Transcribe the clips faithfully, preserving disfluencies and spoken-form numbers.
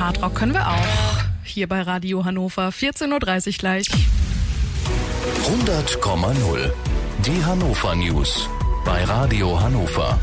Hardrock können wir auch. Hier bei Radio Hannover, vierzehn Uhr dreißig gleich. hundert Komma null. Die Hannover News bei Radio Hannover.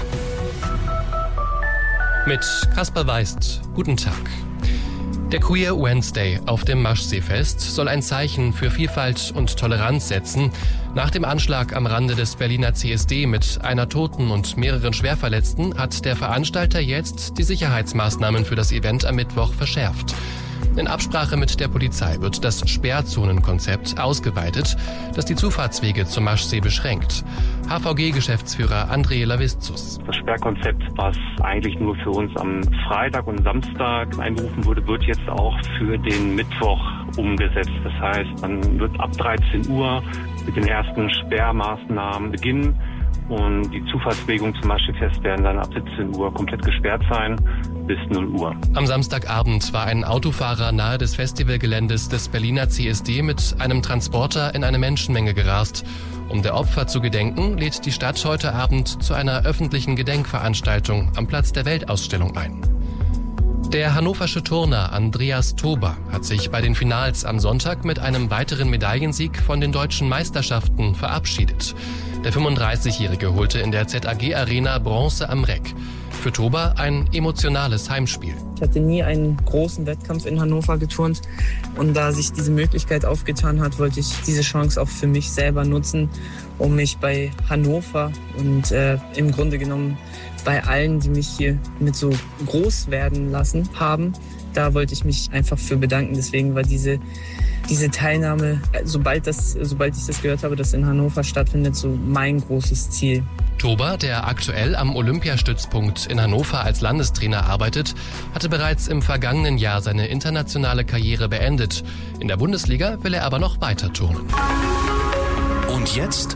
Mit Kasper Weist. Guten Tag. Der Queer Wednesday auf dem Maschseefest soll ein Zeichen für Vielfalt und Toleranz setzen. Nach dem Anschlag am Rande des Berliner C S D mit einer Toten und mehreren Schwerverletzten hat der Veranstalter jetzt die Sicherheitsmaßnahmen für das Event am Mittwoch verschärft. In Absprache mit der Polizei wird das Sperrzonenkonzept ausgeweitet, das die Zufahrtswege zum Maschsee beschränkt. H V G-Geschäftsführer André Lavizzus. Das Sperrkonzept, was eigentlich nur für uns am Freitag und Samstag einberufen wurde, wird jetzt auch für den Mittwoch umgesetzt. Das heißt, man wird ab dreizehn Uhr mit den ersten Sperrmaßnahmen beginnen. Und die Zufahrtswegungen zum Maschsee-Fest werden dann ab siebzehn Uhr komplett gesperrt sein bis null Uhr. Am Samstagabend war ein Autofahrer nahe des Festivalgeländes des Berliner C S D mit einem Transporter in eine Menschenmenge gerast. Um der Opfer zu gedenken, lädt die Stadt heute Abend zu einer öffentlichen Gedenkveranstaltung am Platz der Weltausstellung ein. Der hannoversche Turner Andreas Tober hat sich bei den Finals am Sonntag mit einem weiteren Medaillensieg von den deutschen Meisterschaften verabschiedet. Der fünfunddreißigjährige holte in der Z A G Arena Bronze am Reck. Für Tober ein emotionales Heimspiel. Ich hatte nie einen großen Wettkampf in Hannover geturnt und da sich diese Möglichkeit aufgetan hat, wollte ich diese Chance auch für mich selber nutzen, um mich bei Hannover und äh, im Grunde genommen bei allen, die mich hier mit so groß werden lassen haben, da wollte ich mich einfach für bedanken. Deswegen war diese, diese Teilnahme, sobald, das, sobald ich das gehört habe, dass in Hannover stattfindet, so mein großes Ziel. Tober, der aktuell am Olympiastützpunkt in Hannover als Landestrainer arbeitet, hatte bereits im vergangenen Jahr seine internationale Karriere beendet. In der Bundesliga will er aber noch weiter turnen. Und jetzt